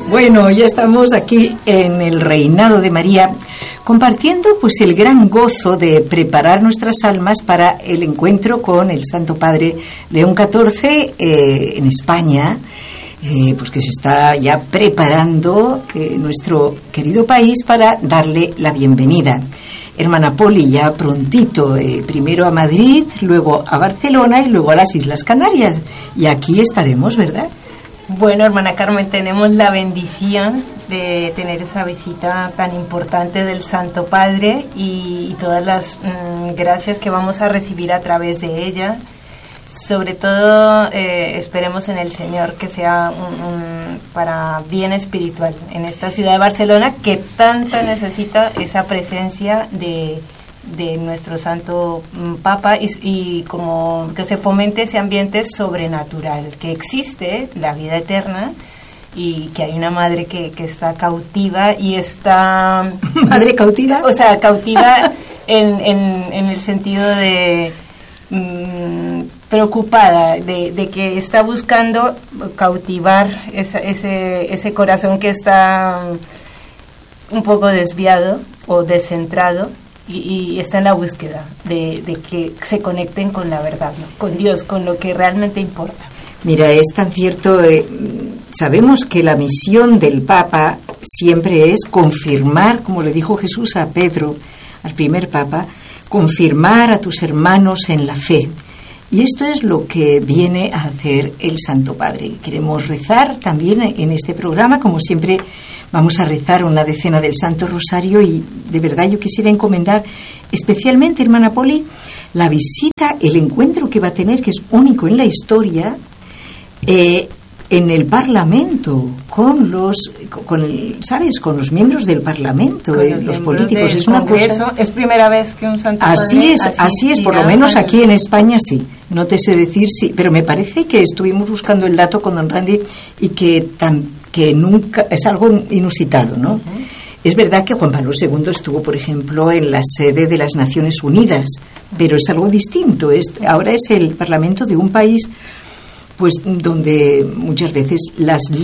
Bueno, ya estamos aquí en el Reinado de María, compartiendo pues el gran gozo de preparar nuestras almas para el encuentro con el Santo Padre León XIV en España, pues que se está ya preparando nuestro querido país para darle la bienvenida. Hermana Poli, ya prontito, primero a Madrid, luego a Barcelona y luego a las Islas Canarias. Y aquí estaremos, ¿verdad? Bueno, hermana Carmen, tenemos la bendición de tener esa visita tan importante del Santo Padre y todas las gracias que vamos a recibir a través de ella. Sobre todo, esperemos en el Señor que sea para bien espiritual en esta ciudad de Barcelona, que tanto necesita esa presencia de nuestro Santo Papa y como que se fomente ese ambiente sobrenatural, que existe la vida eterna y que hay una madre que está cautiva y está... ¿Madre cautiva? O sea, cautiva en el sentido de... preocupada de que está buscando cautivar ese corazón que está un poco desviado o descentrado y está en la búsqueda de que se conecten con la verdad, ¿no? Con Dios, con lo que realmente importa. Mira, es tan cierto, sabemos que la misión del Papa siempre es confirmar, como le dijo Jesús a Pedro, al primer Papa, confirmar a tus hermanos en la fe. Y esto es lo que viene a hacer el Santo Padre. Queremos rezar también en este programa, como siempre vamos a rezar una decena del Santo Rosario y de verdad yo quisiera encomendar especialmente, hermana Poli, la visita, el encuentro que va a tener, que es único en la historia, en el Parlamento, con los miembros del Parlamento, los políticos. Es una cosa. Es primera vez que un Santo Padre así es, por lo menos aquí en España sí. No te sé decir sí, pero me parece que estuvimos buscando el dato con don Randy y que nunca es algo inusitado, ¿no? Uh-huh. Es verdad que Juan Pablo II estuvo, por ejemplo, en la sede de las Naciones Unidas, pero es algo distinto. Ahora es el Parlamento de un país, pues donde muchas veces las